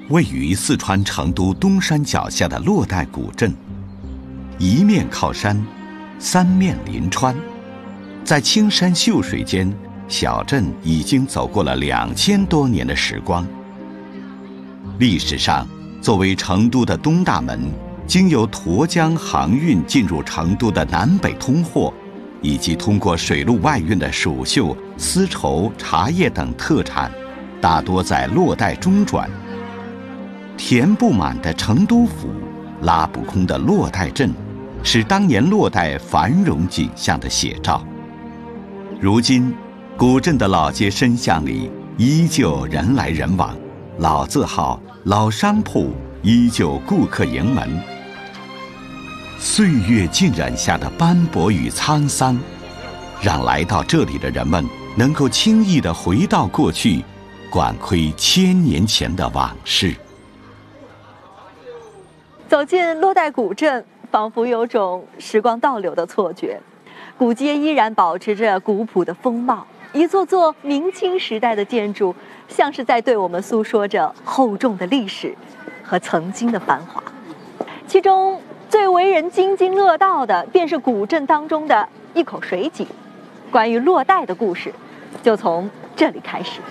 位于四川成都东山脚下的洛带古镇，一面靠山，三面临川，在青山秀水间，小镇已经走过了2000多年的时光。历史上，作为成都的东大门，经由沱江航运进入成都的南北通货，以及通过水路外运的蜀绣、丝绸、茶叶等特产，大多在洛带中转。填不满的成都府，拉不空的洛带镇，是当年洛带繁荣景象的写照。如今，古镇的老街深巷里依旧人来人往，老字号、老商铺依旧顾客盈门。岁月浸染下的斑驳与沧桑，让来到这里的人们能够轻易地回到过去，管窥1000年前的往事。 走进洛带古镇，仿佛有种时光倒流的错觉。古街依然保持着古朴的风貌，一座座明清时代的建筑，像是在对我们诉说着厚重的历史和曾经的繁华。其中最为人津津乐道的，便是古镇当中的一口水井。关于洛带的故事，就从这里开始。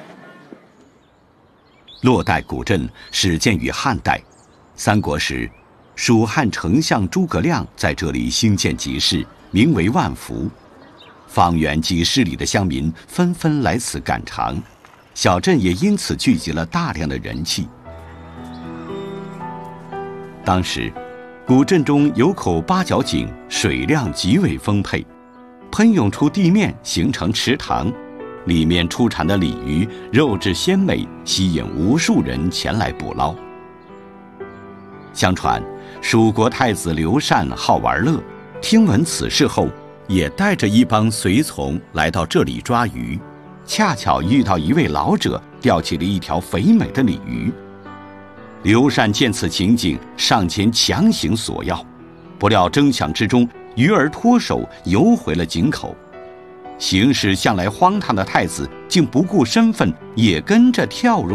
洛带古镇始建于汉代，三国时，蜀汉丞相诸葛亮在这里兴建集市，名为万福。方圆几十里的乡民纷纷来此赶场，小镇也因此聚集了大量的人气。当时，古镇中有口八角井，水量极为丰沛，喷涌出地面形成池塘，里面出产的鲤鱼肉质鲜美，吸引无数人前来捕捞。相传，蜀国太子刘禅好玩乐，听闻此事后，也带着一帮随从来到这里抓鱼，恰巧遇到一位老者钓起了一条肥美的鲤鱼。刘禅见此情景，上前强行索要，不料争抢之中，鱼儿脱手游回了井口。行事向来荒唐的太子竟不顾身份，也跟着跳入